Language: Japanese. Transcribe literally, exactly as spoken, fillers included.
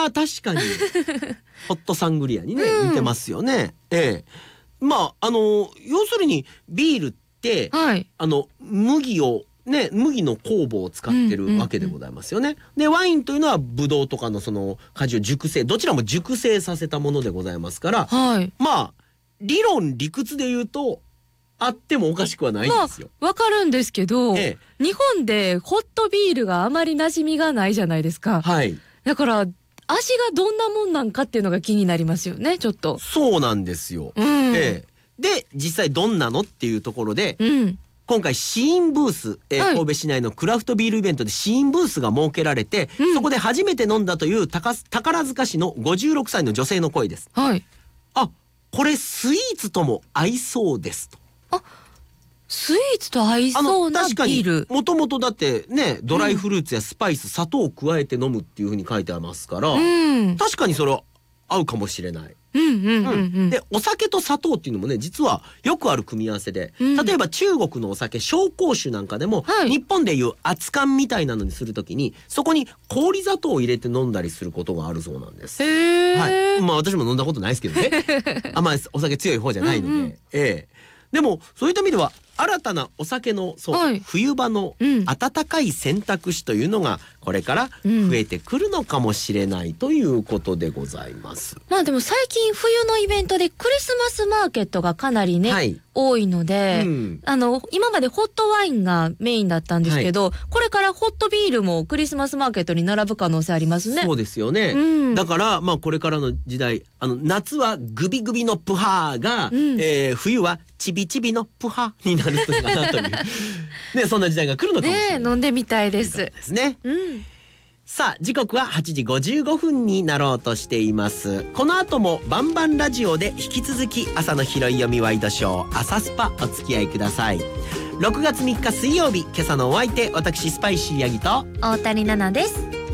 あ確かにホットサングリアにね、うん、似てますよね。ええ、まああの要するにビールって、はい、あの麦をね、麦の酵母を使ってるわけでございますよね。うんうんうん、でワインというのはブドウとかのその果汁を熟成、どちらも熟成させたものでございますから、はい、まあ理論理屈で言うとあってもおかしくはないんですよ。 まあ、わかるんですけど、ええ、日本でホットビールがあまり馴染みがないじゃないですか。はい。だから味がどんなもんなんかっていうのが気になりますよね、ちょっと。 そうなんですよ。うん、ええ、で実際どんなのっていうところで、うん、今回試飲ブース、えーはい、神戸市内のクラフトビールイベントで試飲ブースが設けられて、うん、そこで初めて飲んだという宝塚市のごじゅうろくさいの女性の声です。はい。あ、これスイーツとも合いそうですと。あ、 スイーツと合いそうなビール。 もともとだってね、ドライフルーツやスパイス、うん、砂糖を加えて飲むっていう風に書いてありますから、うん、確かにそれは合うかもしれない。でお酒と砂糖っていうのもね、実はよくある組み合わせで、うん、例えば中国のお酒紹興酒なんかでも、はい、日本でいう熱燗みたいなのにするときにそこに氷砂糖を入れて飲んだりすることがあるそうなんです。へー、はい、まあ私も飲んだことないですけどねあんまりお酒強い方じゃないので、うんうん、ええ、でもそういった意味では新たなお酒のそう、はい、冬場の温かい選択肢というのがこれから増えてくるのかもしれないということでございます。 うん、まあでも最近冬のイベントでクリスマスマーケットがかなりね、はい、多いので、うん、あの今までホットワインがメインだったんですけど、はい、これからホットビールもクリスマスマーケットに並ぶ可能性ありますね。 そうですよね。うん、だからまあこれからの時代、あの夏はグビグビのプハーが、うん、えー、冬はチビチビのプハーになるのかなというね、そんな時代が来るのかもしれない。 ね、飲んでみたいです。 ですね。うん、さあ時刻ははちじごじゅうごふんになろうとしています。この後もバンバンラジオで引き続き朝の拾い読みワイドショー朝スパお付き合いください。ろくがつみっか水曜日、今朝のお相手私スパイシーヤギと大谷奈々です。